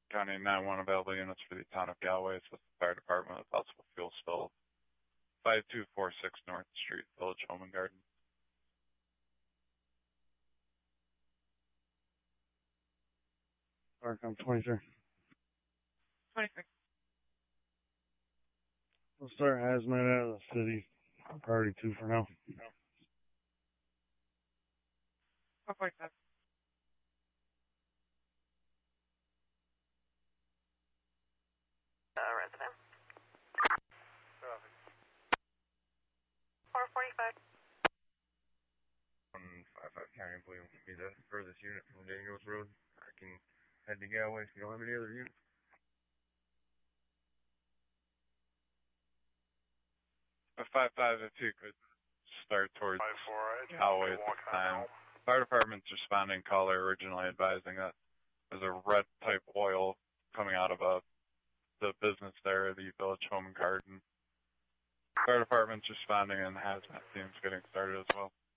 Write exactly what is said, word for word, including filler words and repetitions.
County nine one available units for the town of Galway. It's with the fire department with possible fuel spill. five two four six North Street, Village Home and Garden. Arcom twenty-three. twenty-six. We'll start hazmat out of the city. Priority two for now. four forty-five. Uh, resident. four forty-five. one five five County Employee will be the furthest unit from Daniels Road. I can head to Galway if you don't have any other units. A five five, if you could start towards Galway at this time. Fire department's responding caller originally advising that there's a red type oil coming out of a the business there, the Village Home and Garden. Fire department's responding and hazmat team's getting started as well.